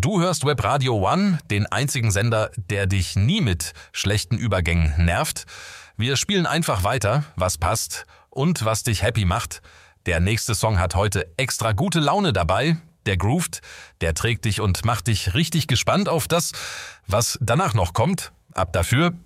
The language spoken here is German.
Du hörst Web Radio One, den einzigen Sender, der dich nie mit schlechten Übergängen nervt. Wir spielen einfach weiter, was passt und was dich happy macht. Der nächste Song hat heute extra gute Laune dabei. Der groovt, der trägt dich und macht dich richtig gespannt auf das, was danach noch kommt. Ab dafür.